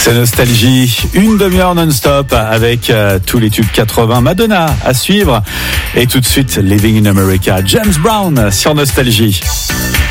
C'est Nostalgie, une demi-heure non-stop avec tous les tubes 80. Madonna à suivre. Et tout de suite, Living in America, James Brown sur Nostalgie.